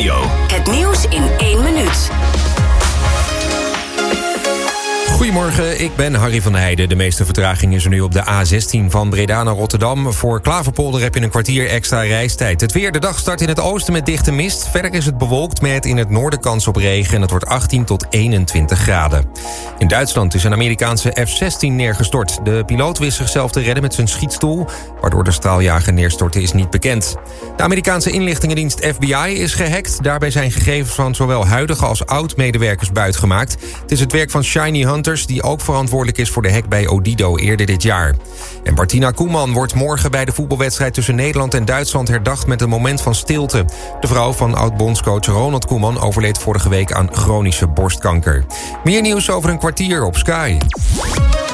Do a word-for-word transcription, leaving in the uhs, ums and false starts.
Radio. Het nieuws in één minuut. Goedemorgen, ik ben Harry van der Heijden. De meeste vertraging is er nu op de A zestien van Breda naar Rotterdam. Voor Klaverpolder heb je een kwartier extra reistijd. Het weer, de dag start in het oosten met dichte mist. Verder is het bewolkt met in het noorden kans op regen. En het wordt achttien tot eenentwintig graden. In Duitsland is een Amerikaanse F zestien neergestort. De piloot wist zichzelf te redden met zijn schietstoel. Waardoor de straaljager neerstortte is niet bekend. De Amerikaanse inlichtingendienst F B I is gehackt. Daarbij zijn gegevens van zowel huidige als oud-medewerkers buitgemaakt. Het is het werk van Shiny Hunters, die ook verantwoordelijk is voor de hack bij Odido eerder dit jaar. En Martina Koeman wordt morgen bij de voetbalwedstrijd tussen Nederland en Duitsland herdacht met een moment van stilte. De vrouw van oud-bondscoach Ronald Koeman overleed vorige week aan chronische borstkanker. Meer nieuws over een kwartier op Sky.